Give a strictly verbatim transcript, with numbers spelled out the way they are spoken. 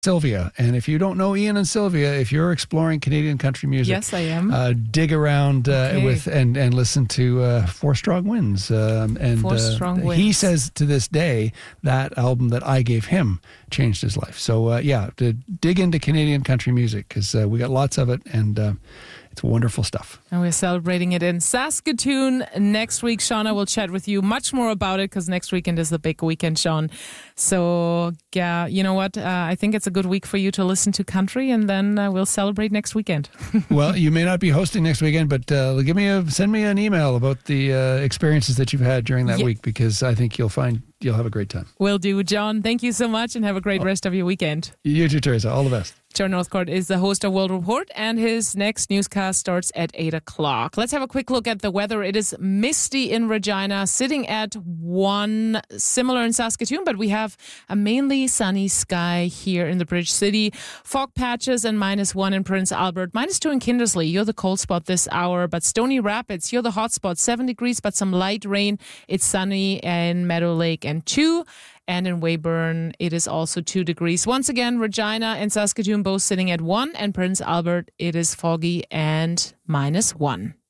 Sylvia. And if you don't know Ian and Sylvia, if you're exploring Canadian country music, yes, I am. Uh, dig around uh, okay. with and, and listen to uh, Four Strong Winds. Um, and Four uh, Strong Winds. He says to this day that album that I gave him changed his life. So uh, yeah, to dig into Canadian country music because uh, we got lots of it and uh, it's wonderful stuff. And we're celebrating it in Saskatoon next week. Shauna will chat with you much more about it because next weekend is the big weekend, Sean. So, yeah, you know what? Uh, I think it's a good week for you to listen to country, and then uh, we'll celebrate next weekend. Well, you may not be hosting next weekend, but uh, give me a send me an email about the uh, experiences that you've had during that yeah. week because I think you'll find you'll have a great time. Will do, John. Thank you so much, and have a great rest of your weekend. You too, Teresa. All the best. John Northcourt is the host of World Report, and his next newscast starts at eight o'clock. Let's have a quick look at the weather. It is misty in Regina, sitting at one, similar in Saskatoon, but we have a mainly sunny sky here in the Bridge City. Fog patches and minus one in Prince Albert, minus two in Kindersley. You're the cold spot this hour, but Stony Rapids, you're the hot spot, seven degrees, but some light rain. It's sunny in Meadow Lake and two. And in Weyburn, it is also two degrees. Once again, Regina and Saskatoon both sitting at one. And Prince Albert, it is foggy and minus one.